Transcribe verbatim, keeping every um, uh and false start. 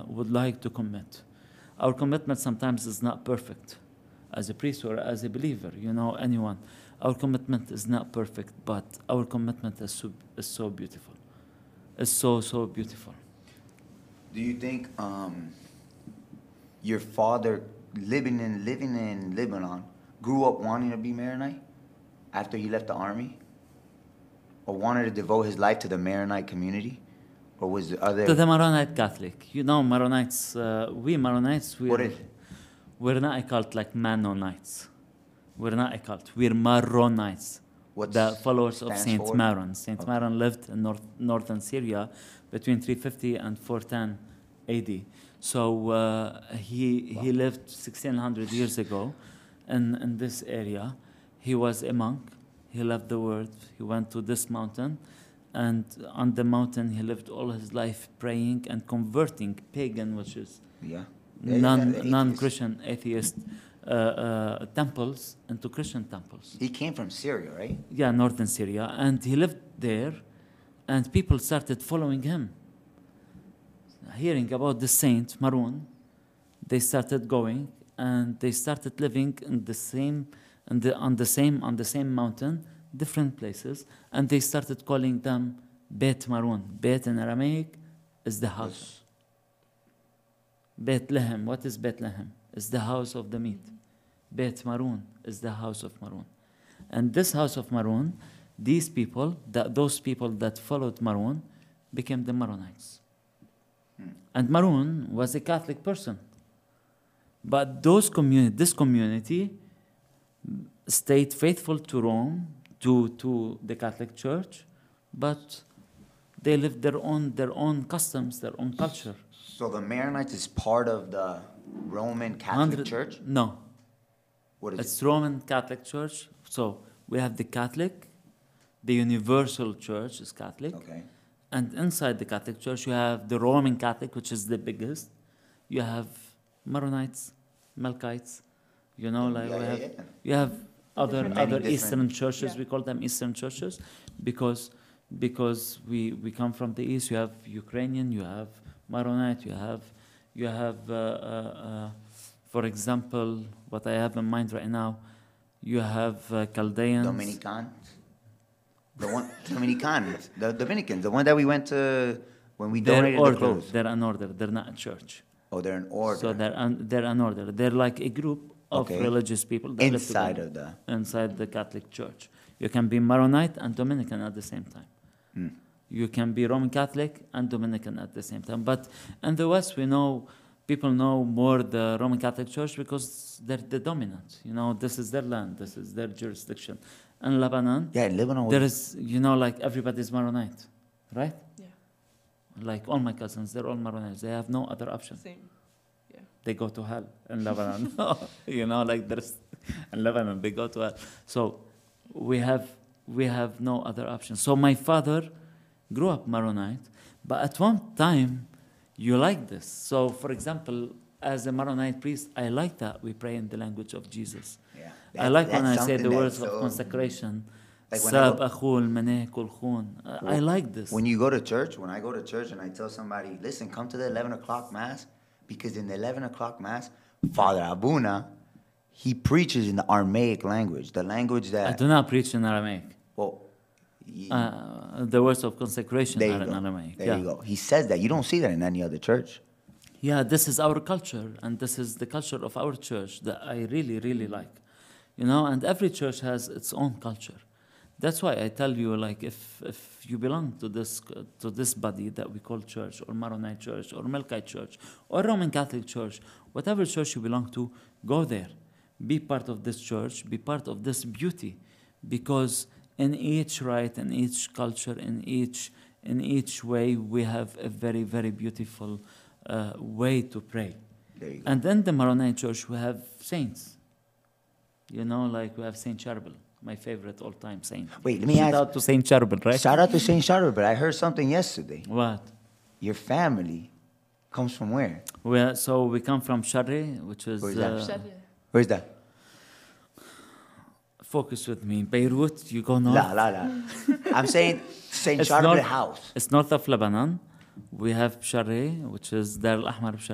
would like to commit. Our commitment sometimes is not perfect. As a priest or as a believer, you know, anyone. Our commitment is not perfect, but our commitment is so, is so beautiful. It's so, so beautiful. Do you think um, your father, living in living in Lebanon, grew up wanting to be Maronite after he left the army? Or wanted to devote his life to the Maronite community? Or was the other... To the Maronite Catholic. You know, Maronites, uh, we Maronites, we're, What is... we're not a cult like Mennonites. We're not a cult. We're Maronites. What's The followers of stands Saint for? Maron. Saint Okay. Maron lived in north, northern Syria between three fifty and four ten A D. So uh, he, he lived sixteen hundred years ago in, in this area. He was a monk. He left the world. He went to this mountain. And on the mountain, he lived all his life praying and converting pagan, which is Yeah. non, Yeah, non-Christian, atheist uh, uh, temples into Christian temples. He came from Syria, right? Yeah, northern Syria. And he lived there, and people started following him. Hearing about the saint, Maroon, they started going, and they started living in the same, in the, on, the same, on the same mountain, different places, and they started calling them Beit Maroon. Beit in Aramaic is the house. Bethlehem, what is Bethlehem? It's the house of the meat. Beit Maroon is the house of Maroon. And this house of Maroon, these people, that, those people that followed Maroon, became the Maronites. Hmm. And Maroon was a Catholic person. But those communi- this community stayed faithful to Rome, to, to the Catholic Church, but they lived their own, their own customs, their own culture. So the Maronites is part of the Roman Catholic Hundred- Church? No, What is it's it? Roman Catholic Church. So we have the Catholic, the Universal Church is Catholic. Okay. And inside the Catholic Church, you have the Roman Catholic, which is the biggest. You have Maronites, Melkites, you know, like Yeah, we yeah, have, yeah. you have other Many other different- Eastern churches. Yeah. We call them Eastern churches because because we we come from the East. You have Ukrainian, you have Maronite, you have you have uh, uh, uh, for example, what I have in mind right now, you have uh, Chaldeans. Dominicans? The one, Dominicans, the Dominicans, the one that we went to when we They're donated the order. clothes. They're an order. They're not a church. Oh, they're an order. So they're an, they're an order. They're like a group of Okay. religious people that live Inside together of the... inside the Catholic Church. You can be Maronite and Dominican at the same time. Hmm. You can be Roman Catholic and Dominican at the same time. But in the West, we know people know more the Roman Catholic Church because they're the dominant. You know, this is their land. This is their jurisdiction. In Lebanon, Yeah, in Lebanon. there is, you know, like everybody's Maronite, right? Yeah. Like all my cousins, they're all Maronites. They have no other option. Same. Yeah. They go to hell in Lebanon. You know, like there's in Lebanon they go to hell. So we have we have no other option. So my father grew up Maronite, but at one time you like this. So for example, as a Maronite priest, I like that we pray in the language of Jesus. Yeah. I That- like when that's I say the something words that's of so- consecration. Like when I Sab go- akhul maneh kul khun. I I like this. When you go to church, when I go to church and I tell somebody, listen, come to the eleven o'clock mass, because in the eleven o'clock mass, Father Abuna, he preaches in the Aramaic language, the language I that, do not preach in Aramaic. well, he- Uh, the words of consecration there are you in go. Aramaic. There yeah. you go. He says that. You don't see that in any other church. Yeah, this is our culture, and this is the culture of our church that I really, really like. You know, and every church has its own culture. That's why I tell you, like, if if you belong to this to this body that we call church, or Maronite church, or Melkite church, or Roman Catholic church, whatever church you belong to, go there. Be part of this church. Be part of this beauty, because in each rite, in each culture, in each in each way, we have a very, very beautiful uh, way to pray. There you go. And then the Maronite church, we have saints. You know, like we have Saint Charbel, my favorite all-time saint. Wait, let me Shout ask- out to Saint Charbel, right? Shout out to Saint Charlotte, but I heard something yesterday. What? Your family comes from where? We are, so we come from Sharri, which is Where's that? uh, Shut Where's that? focus with me. Beirut, you go north. La, la, la. I'm saying Saint It's Charlotte north- House. It's north of Lebanon. We have Bsharre, which is Dar al Ahmar